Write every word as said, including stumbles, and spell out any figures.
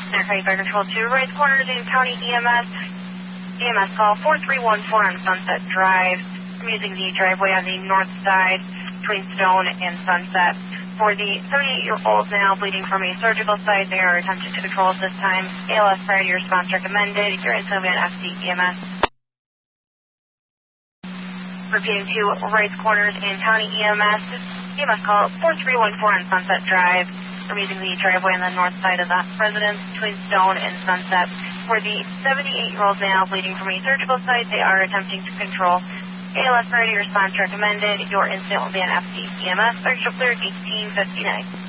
Fire Control two, right corner, Dane County E M S. E M S call four three one four on Sunset Drive. I'm using the driveway on the north side between Stone and Sunset. For the thirty-eight-year-old now bleeding from a surgical site, they are attempting to control at this time. A L S priority response recommended. You're in Sylvan F C E M S. Repeating to right corners in County E M S. E M S call four three one four on Sunset Drive. I'm using the driveway on the north side of the residence between Stone and Sunset. For the seventy-eight-year-old male bleeding from a surgical site, they are attempting to control. A L S priority response recommended. Your incident will be an F C E M S. Search cleared eighteen fifty-nine.